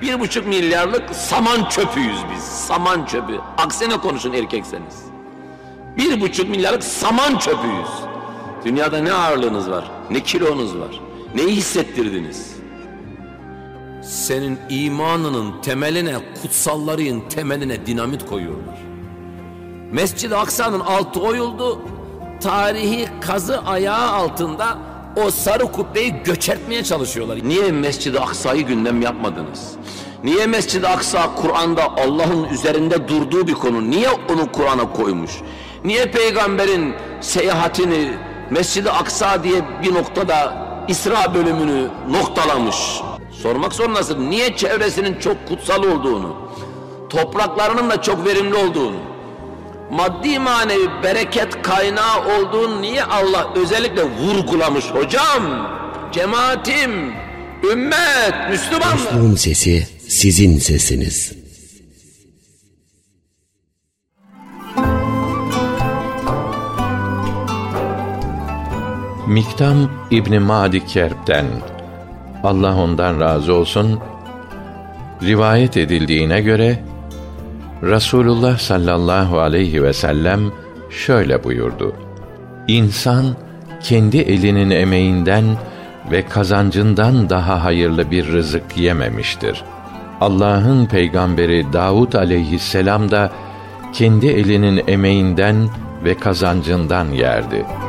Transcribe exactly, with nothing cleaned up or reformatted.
Bir buçuk milyarlık saman çöpüyüz biz. Saman çöpü. Aksine konuşun erkekseniz. Bir buçuk milyarlık saman çöpüyüz. Dünyada ne ağırlığınız var, ne kilonuz var, neyi hissettirdiniz? Senin imanının temeline, kutsalların temeline dinamit koyuyorlar. Mescid-i Aksa'nın altı oyuldu, tarihi kazı ayağı altında o sarı kubbeyi göçertmeye çalışıyorlar. Niye Mescid-i Aksa'yı gündem yapmadınız? Niye Mescid-i Aksa Kur'an'da Allah'ın üzerinde durduğu bir konu? Niye onu Kur'an'a koymuş? Niye peygamberin seyahatini Mescid-i Aksa diye bir noktada İsra bölümünü noktalamış? Sormak zorundasın. Niye çevresinin çok kutsal olduğunu, topraklarının da çok verimli olduğunu, maddi manevi bereket kaynağı olduğunu niye Allah özellikle vurgulamış hocam? Cemaatim, ümmet, Müslümanlar. Dostluğun sesi sizin sesiniz. Miktam İbn Madi Kerb'den, Allah ondan razı olsun, rivayet edildiğine göre Resulullah sallallahu aleyhi ve sellem şöyle buyurdu: İnsan kendi elinin emeğinden ve kazancından daha hayırlı bir rızık yememiştir. Allah'ın peygamberi Davud aleyhisselam da kendi elinin emeğinden ve kazancından yerdi.